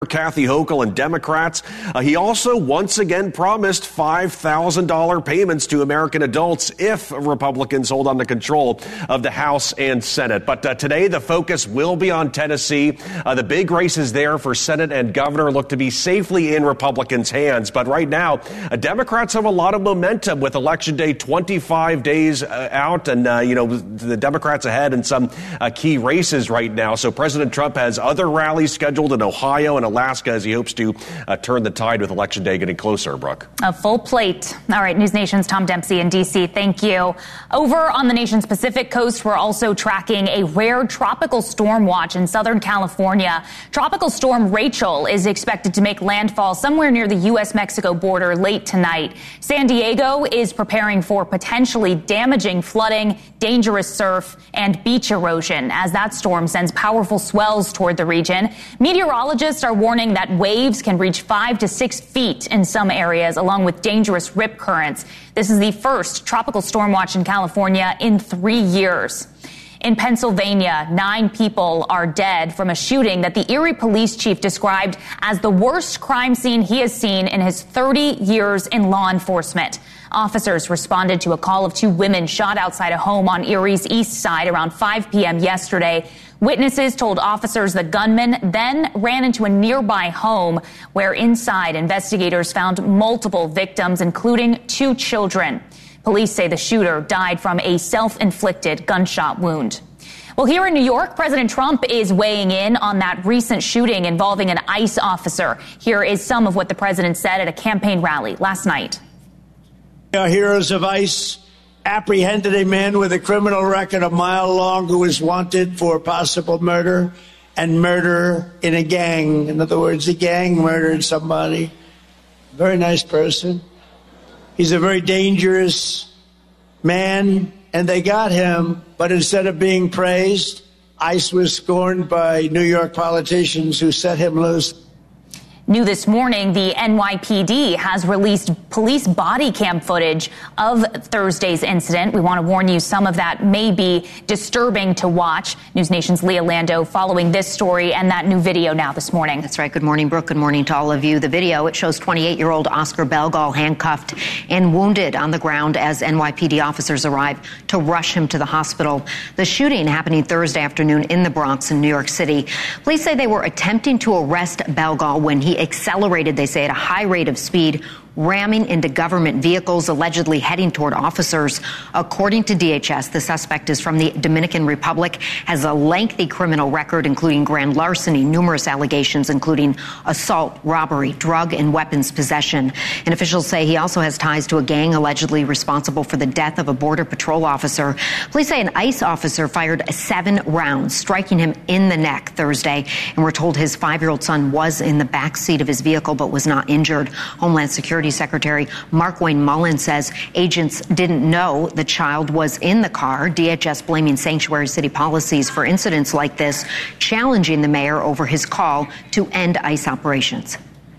Kathy Hochul and Democrats. He also once again promised $5,000 payments to American adults if Republicans hold on to control of the House and Senate. But today the focus will be on Tennessee. The big races there for Senate and governor look to be safely in Republicans' hands. But right now, Democrats have a lot of momentum with Election Day 25 days out, and the Democrats ahead in some key races right now. So President Trump has other rallies scheduled in Ohio and Alaska as he hopes to turn the tide with Election Day getting closer, Brooke. A full plate. All right, News Nation's Tom Dempsey in D.C., thank you. Over on the nation's Pacific coast, we're also tracking a rare tropical storm watch in Southern California. Tropical storm Rachel is expected to make landfall somewhere near the U.S.-Mexico border late tonight. San Diego is preparing for potentially damaging flooding, dangerous surf, and beach erosion as that storm sends powerful swells toward the region. Meteorologists are warning that waves can reach 5 to 6 feet in some areas, along with dangerous rip currents. This is the first tropical storm watch in California in 3 years. In Pennsylvania, 9 people are dead from a shooting that the Erie police chief described as the worst crime scene he has seen in his 30 years in law enforcement. Officers responded to a call of 2 women shot outside a home on Erie's east side around 5 p.m. yesterday. Witnesses told officers the gunman then ran into a nearby home where inside investigators found multiple victims, including 2 children. Police say the shooter died from a self-inflicted gunshot wound. Well, here in New York, President Trump is weighing in on that recent shooting involving an ICE officer. Here is some of what the president said at a campaign rally last night. Our heroes of ICE apprehended a man with a criminal record a mile long who was wanted for possible murder and murder in a gang. In other words, a gang murdered somebody. Very nice person. He's a very dangerous man, and they got him, but instead of being praised, ICE was scorned by New York politicians who set him loose. New this morning, the NYPD has released police body cam footage of Thursday's incident. We want to warn you, some of that may be disturbing to watch. News Nation's Leah Lando following this story and that new video now this morning. That's right. Good morning, Brooke. Good morning to all of you. The video, it shows 28-year-old Oscar Belgall handcuffed and wounded on the ground as NYPD officers arrive to rush him to the hospital. The shooting happening Thursday afternoon in the Bronx in New York City. Police say they were attempting to arrest Belgall when he accelerated, they say, at a high rate of speed, ramming into government vehicles, allegedly heading toward officers. According to DHS, the suspect is from the Dominican Republic, has a lengthy criminal record, including grand larceny, numerous allegations, including assault, robbery, drug and weapons possession. And officials say he also has ties to a gang allegedly responsible for the death of a Border Patrol officer. Police say an ICE officer fired 7 rounds, striking him in the neck Thursday. And we're told his 5-year-old son was in the back seat of his vehicle but was not injured. Homeland Security Secretary Markwayne Mullin says agents didn't know the child was in the car. DHS blaming sanctuary city policies for incidents like this, challenging the mayor over his call to end ICE operations.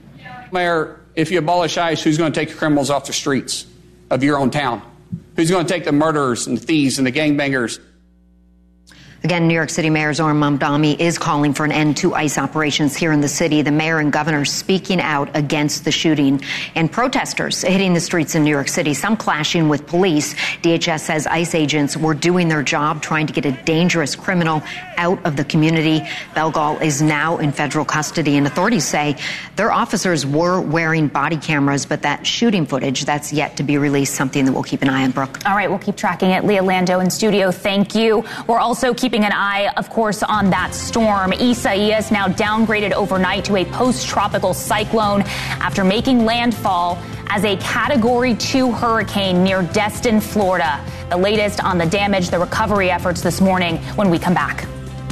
Mayor, if you abolish ICE, who's going to take the criminals off the streets of your own town? Who's going to take the murderers and the thieves and the gangbangers? Again, New York City Mayor Zohran Mamdani is calling for an end to ICE operations here in the city. The mayor and governor speaking out against the shooting, and protesters hitting the streets in New York City, some clashing with police. DHS says ICE agents were doing their job, trying to get a dangerous criminal out of the community. Belgall is now in federal custody, and authorities say their officers were wearing body cameras, but that shooting footage, that's yet to be released, something that we'll keep an eye on, Brooke. All right, we'll keep tracking it. Leah Lando in studio, thank you. We're also keeping an eye, of course, on that storm. Isaias now downgraded overnight to a post-tropical cyclone after making landfall as a Category 2 hurricane near Destin, Florida. The latest on the damage, the recovery efforts this morning when we come back.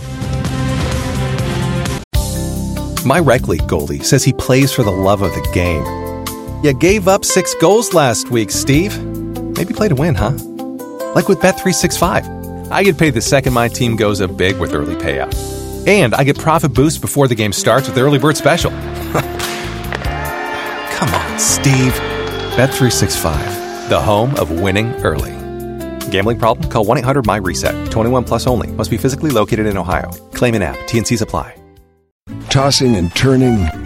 My rec league goalie says he plays for the love of the game. You gave up 6 goals last week, Steve. Maybe play to win, huh? Like with Bet365. I get paid the second my team goes up big with early payout. And I get profit boost before the game starts with the early bird special. Come on, Steve. Bet365, the home of winning early. Gambling problem? Call 1-800-MY-RESET. 21 plus only. Must be physically located in Ohio. Claim an app. T&Cs apply. Tossing and turning,